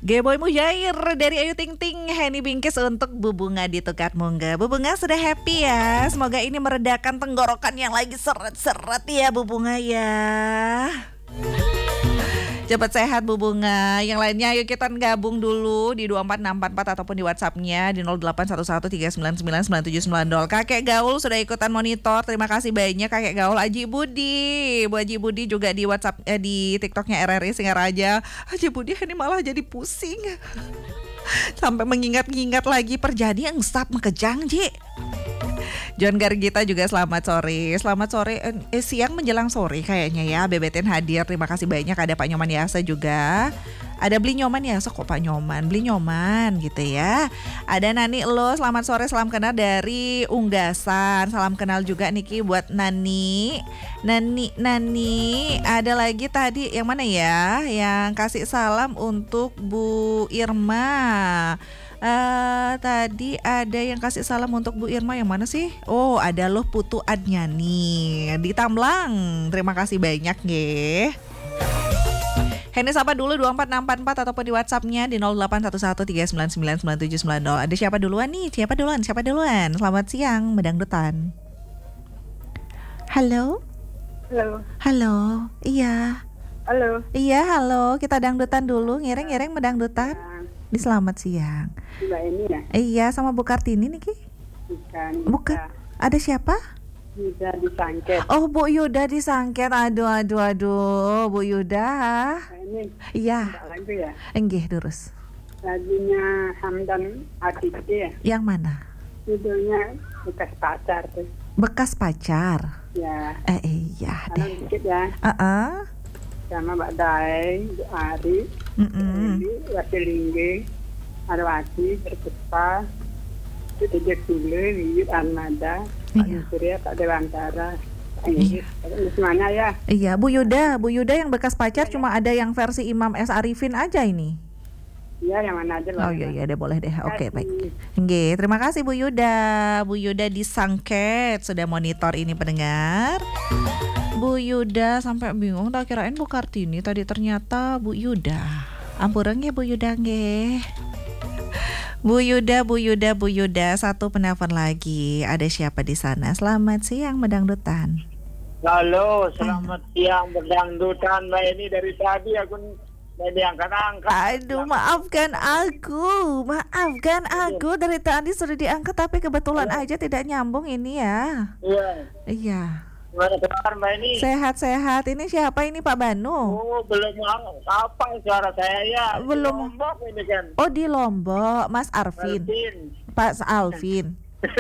Geboy Mujair dari Ayu Ting Ting, Henny Bingkis untuk Bu Bunga di Tukar Mungga. Bu Bunga sudah happy ya. Semoga ini meredakan tenggorokan yang lagi seret-seret ya Bu Bunga ya. Cepat sehat Bu Bunga. Yang lainnya ayo kita gabung dulu di 24644 ataupun di WhatsApp-nya di 0811399979. Kakek Gaul sudah ikutan monitor. Terima kasih banyak Kakek Gaul. Aji Budi, Bu Aji Budi juga di WhatsApp di TikTok-nya RRI Singaraja. Aji Budi ini malah jadi pusing. Sampai mengingat-ingat lagi perjadi yang stop mekejang, Ji. John Gargita juga selamat sore. Selamat sore, siang menjelang sore kayaknya ya. Bebeten hadir, terima kasih banyak. Ada Pak Nyoman Yasa juga. Ada Beli Nyoman Yasa kok Pak Nyoman. Beli Nyoman gitu ya. Ada Nani Lo, selamat sore, salam kenal dari Unggasan. Salam kenal juga Niki buat Nani. Nani. Ada lagi tadi yang mana ya? Yang kasih salam untuk Bu Irma. Tadi ada yang kasih salam untuk Bu Irma, yang mana sih? Oh, ada loh Putu Adnyani di Tamlang. Terima kasih banyak nggih. Henny sapa dulu 24644 ataupun di WhatsApp-nya di 081139999790. Ada siapa duluan nih? Siapa duluan? Selamat siang, Medangdutan. Halo. Iya. Halo. Kita dangdutan dulu, ngiring Medangdutan. Di selamat siang. Mbak ini ya? Iya, sama Bu Kartini nih Ki. Bukan. Ada siapa? Yuda di Sangket. Oh, Bu Yuda di Sangket. Aduh, Bu Yuda. Ini. Iya. Lagu ya? Enggih, terus. Lagunya Hamdan Aditi ya? Yang mana? Judulnya Bekas Pacar tuh. Bekas Pacar. Ya. Iya deh. Dikit ya. Sama Mbak Daeng, Bu Ari, Wasilingge, Arwati, Berkepa, Dedek Sule, Wiyut Armada, Pak Surya, Pak Dewantara, semuanya ya. Iya, Bu Yuda yang bekas pacar cuma ada yang versi Imam S. Arifin aja ini. Iya, yang mana aja. Oh iya deh, boleh deh. Oke, baik. Nggih, terima kasih Bu Yuda. Bu Yuda di Sangket sudah monitor ini pendengar. Bu Yuda sampai bingung, tak kirain Bu Kartini, tadi ternyata Bu Yuda. Ampureng ya Bu Yuda nggih. Bu Yuda, satu penelpon lagi. Ada siapa di sana? Selamat siang Medangdutan. Halo, selamat siang Medangdutan. Mbak ini dari tadi aku diangkat-angkat. Aduh, maafkan aku dari tadi sudah diangkat tapi kebetulan aja tidak nyambung ini ya. Iya. Gimana kabar Mbak ini? Sehat. Ini siapa ini Pak Banu? Oh, belum apa suara saya ya. Belum. Di Lombok ini kan. Oh, di Lombok, Mas Arvin. Pak Alvin.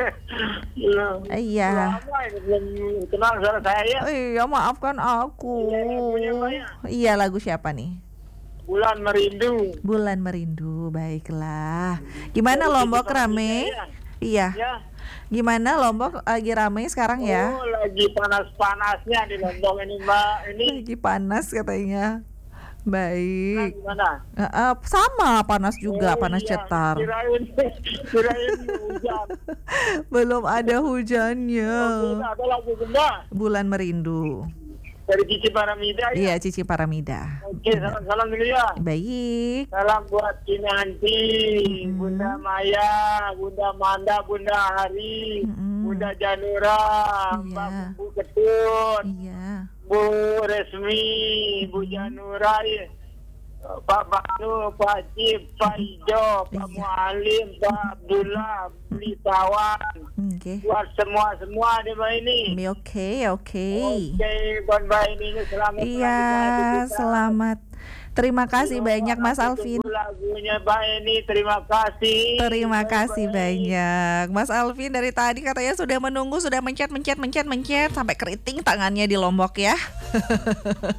Iya. Lama ini belum kenal suara saya ya. Iya, maafkan aku. Iya, lagu siapa nih? Bulan Merindu, baiklah. Gimana Lombok rame? Iya. Gimana Lombok lagi ramai sekarang ya? Oh, lagi panas-panasnya di Lombok ini Mbak. Ini lagi panas katanya. Baik. Gimana? Sama panas juga, panas cetar. Kirain hujan. Belum ada hujannya. Ada lagu Mbak. Bulan Merindu. Dari Cici Paramida ya? Iya, Cici Paramida. Oke, salam dulu ya. Baik. Salam buat Kinanti, Bunda Maya, Bunda Manda, Bunda Hari, Bunda Janura, Mbak Bu Ketun, Bu Resmi, Bu Janura, Pak Banu, Pak Cip, Pak Ijo, Pak Mualim, Pak Abdullah, Beli Tawan. Buat semua di Mbak ini. Oke, buat Mbak ini selamat. Iya, selamat. Terima kasih banyak Mas Alvin. Lagunya Mbak ini terima kasih. Terima kasih banyak Mas Alvin, dari tadi katanya sudah menunggu, sudah mencet sampai keriting tangannya di Lombok ya.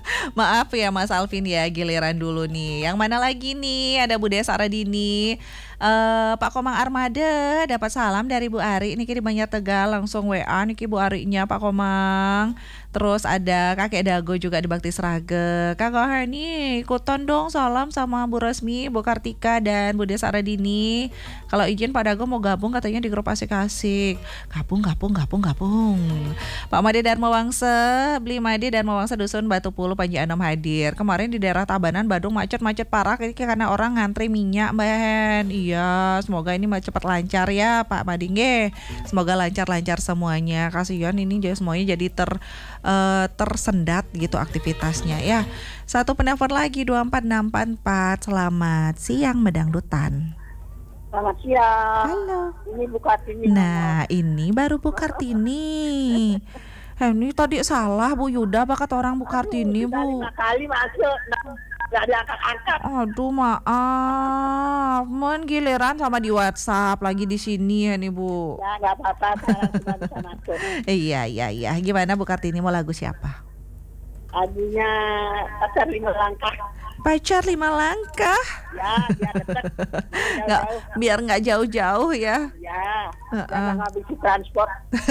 Maaf ya Mas Alvin ya, giliran dulu nih. Yang mana lagi nih? Ada Bude Saradini. Pak Komang Armada dapat salam dari Bu Ari. Niki di Banjar Tegal langsung WA niki Bu Arinya Pak Komang. Terus ada Kakek Dago juga di Bakti Srage. Kakak Hani ikutan dong salam sama Bu Resmi, Bu Kartika dan Bu Desa Radini. Kalau izin Pak Dago mau gabung katanya di grup asik-asik. Gabung. Pak Made Dharma Wangsa, beli Made Dharma Wangsa Dusun Batu Pulu Panji Anom hadir. Kemarin di daerah Tabanan Badung macet parah karena orang ngantri minyak Mbak Hen. Iya, semoga ini cepat lancar ya Pak Madingge. Semoga lancar semuanya. Kasihan ini semuanya jadi tersendat gitu aktivitasnya ya. Satu penelpon lagi 24644. Selamat siang Medangdutan. Selamat siang. Halo. Ini Bu Kartini. Nah, ini baru Bu Kartini. Ini tadi salah Bu Yuda, bakat orang Bu Kartini, Bu. 5 kali masuk, nggak diangkat-angkat. Aduh, maaf. Giliran sama di WhatsApp lagi di sini ya nih, Bu. Ya, nggak apa-apa, sekarang sudah bisa masuk. Iya. Gimana Bu Kartini mau lagu siapa? Lagunya Pacar 5 Langkah. Pacar 5 langkah. Ya, biar dekat. Biar nggak jauh-jauh ya. Ya, jangan ngabisi transport.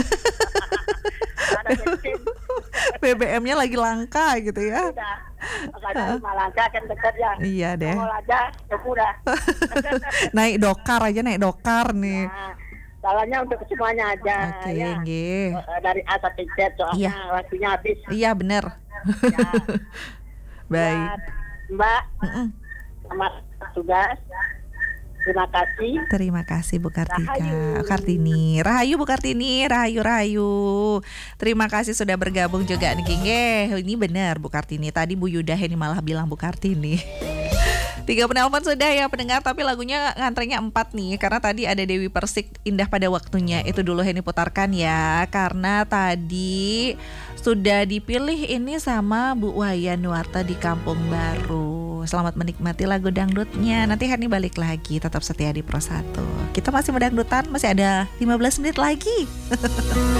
Ada bensin. BBM-nya lagi langka gitu ya. Udah, makanya 5 langkah kan dekat ya. Iya deh. Mau aja, udah. Naik dokar nih. Nah, salahnya untuk semuanya aja. Oke, ya. nggih. Dari A sampai Z soalnya waktunya habis. Iya bener. Ya. Baik. Ya, Mbak, selamat tugas. Terima kasih Bu Kartika. Rahayu. Kartini. Rahayu Bu Kartini, rahayu. Terima kasih sudah bergabung juga nih. Ini benar Bu Kartini. Tadi Bu Yuda ini malah bilang Bu Kartini. 3 penelpon sudah ya pendengar, tapi lagunya ngantrenya 4 nih. Karena tadi ada Dewi Persik, Indah Pada Waktunya. Itu dulu Heni putarkan ya. Karena tadi sudah dipilih ini sama Bu Wayan Nuarta di Kampung Baru. Selamat menikmati lagu dangdutnya. Nanti Heni balik lagi, tetap setia di Pro 1. Kita masih mendangdutan, masih ada 15 menit lagi.